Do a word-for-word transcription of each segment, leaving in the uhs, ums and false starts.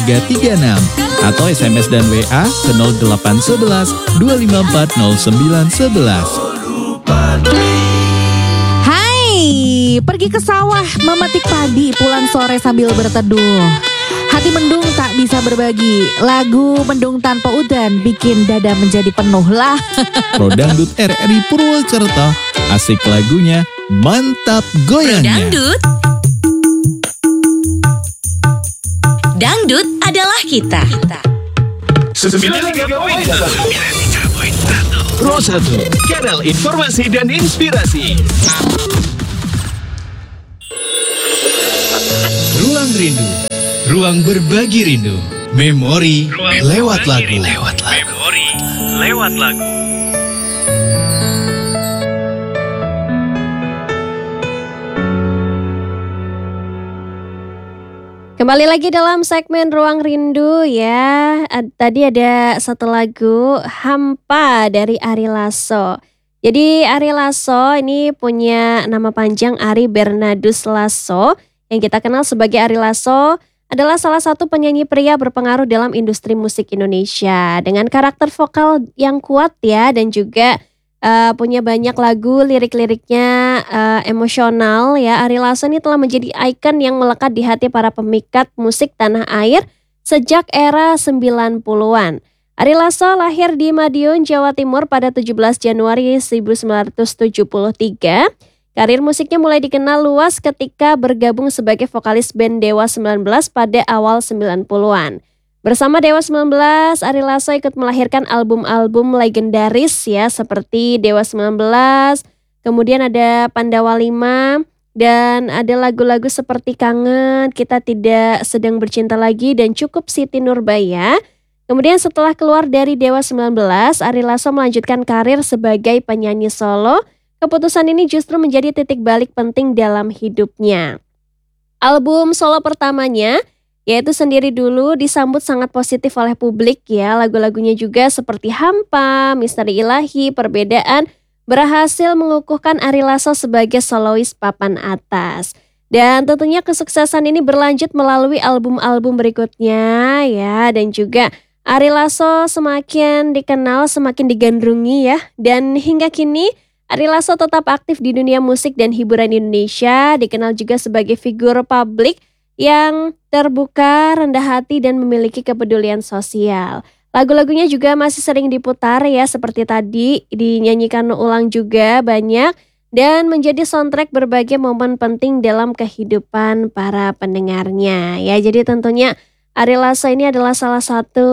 tiga tiga enam atau S M S dan W A ke nol delapan satu satu dua lima empat nol sembilan satu satu. Hai, pergi ke sawah memetik padi pulang sore sambil berteduh. Hati mendung tak bisa berbagi. Lagu Mendung Tanpa Udan bikin dada menjadi penuh lah. Pro Dangdut R R I Purwokerto, asik lagunya, mantap goyangnya. Dangdut. Dangdut adalah kita. sembilan puluh tiga koma satu Pro satu, kanal informasi dan inspirasi. Ruang Rindu, ruang berbagi rindu. Memori ruang lewat lagu. Lewat lagu. Memori lewat lagu. Kembali lagi dalam segmen Ruang Rindu ya. Tadi ada satu lagu Hampa dari Ari Lasso. Jadi Ari Lasso ini punya nama panjang Ari Bernardus Lasso. Yang kita kenal sebagai Ari Lasso adalah salah satu penyanyi pria berpengaruh dalam industri musik Indonesia. Dengan karakter vokal yang kuat ya, dan juga Uh, punya banyak lagu, lirik-liriknya uh, emosional ya. Ari Lasso ini telah menjadi ikon yang melekat di hati para pemikat musik tanah air sejak era sembilan puluhan. Ari Lasso lahir di Madiun, Jawa Timur pada tujuh belas Januari seribu sembilan ratus tujuh puluh tiga. Karir musiknya mulai dikenal luas ketika bergabung sebagai vokalis band Dewa sembilan belas pada awal sembilan puluhan. Bersama Dewa sembilan belas, Ari Lasso ikut melahirkan album-album legendaris ya, seperti Dewa sembilan belas, kemudian ada Pandawa lima, dan ada lagu-lagu seperti Kangen, Kita Tidak Sedang Bercinta Lagi, dan Cukup Siti Nurbaya. Kemudian setelah keluar dari Dewa sembilan belas, Ari Lasso melanjutkan karir sebagai penyanyi solo. Keputusan ini justru menjadi titik balik penting dalam hidupnya. Album solo pertamanya yaitu Sendiri Dulu disambut sangat positif oleh publik ya. Lagu-lagunya juga seperti Hampa, Misteri Ilahi, Perbedaan berhasil mengukuhkan Ari Lasso sebagai solois papan atas. Dan tentunya kesuksesan ini berlanjut melalui album-album berikutnya ya. Dan juga Ari Lasso semakin dikenal, semakin digandrungi ya. Dan hingga kini Ari Lasso tetap aktif di dunia musik dan hiburan Indonesia. Dikenal juga sebagai figur publik yang terbuka, rendah hati, dan memiliki kepedulian sosial. Lagu-lagunya juga masih sering diputar ya, seperti tadi dinyanyikan ulang juga banyak, dan menjadi soundtrack berbagai momen penting dalam kehidupan para pendengarnya ya. Jadi tentunya Ari Lasso ini adalah salah satu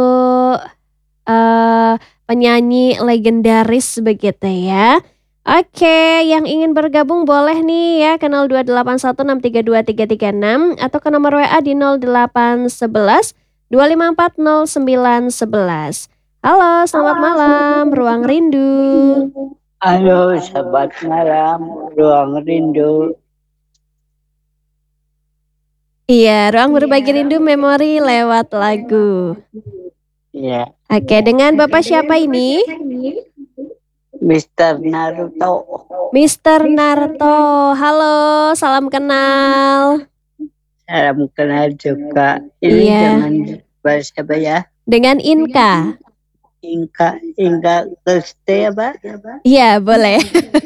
uh, penyanyi legendaris begitu ya. Oke, yang ingin bergabung boleh nih ya ke nol dua delapan satu enam tiga dua tiga tiga enam atau ke nomor W A di nol delapan satu satu dua lima empat nol sembilan satu satu. Halo, selamat malam, Ruang Rindu. Halo, selamat malam, Ruang Rindu. Iya, Ruang Berbagi Rindu Memori lewat lagu. Iya. Oke, dengan Bapak siapa ini? Mister Naruto. Mister Naruto, halo, salam kenal. Salam kenal juga. Ini Iya. dengan siapa ya? Dengan Inka. Inka, Inka Kristi apa? Iya, boleh.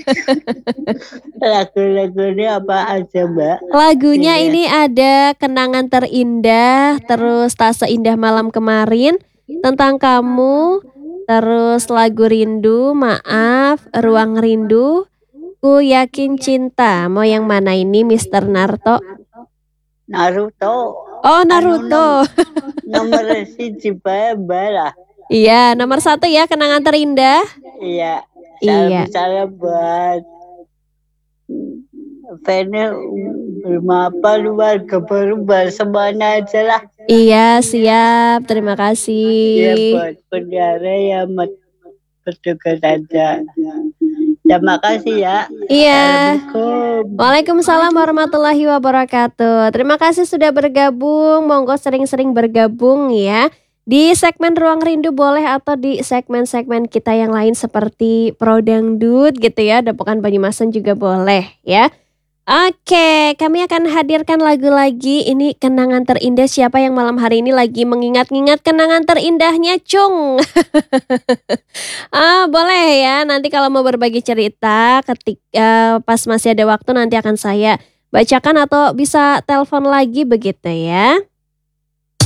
Lagu-lagunya apa aja, Mbak? Lagunya Iya. ini ada Kenangan Terindah, terus Tak Seindah Malam Kemarin, Tentang Kamu, terus lagu Rindu, Maaf, Ruang Rindu, Ku Yakin Cinta. Mau yang mana ini, Mister Naruto? Naruto. Oh, Naruto. Nomor siji bae lah. Iya, nomor satu ya, Kenangan Terindah. Iya. Iya. Salam-salam buat Vene bermapa luar keberubah semuanya aja lah. Iya, siap. Terima kasih. Ya buat penjara ya bertugas aja. Terima kasih ya. Iya. Assalamualaikum. Waalaikumsalam warahmatullahi wabarakatuh. Terima kasih sudah bergabung. Monggo sering-sering bergabung ya. Di segmen Ruang Rindu boleh, atau di segmen-segmen kita yang lain seperti Pro Dangdut gitu ya. Ada Pekan Banyumasan juga boleh ya. Oke, kami akan hadirkan lagu lagi. Ini kenangan terindah. Siapa yang malam hari ini lagi mengingat-ingat kenangan terindahnya, Cung? Ah, boleh ya. Nanti kalau mau berbagi cerita, ketik eh, pas masih ada waktu nanti akan saya bacakan atau bisa telepon lagi begitu ya.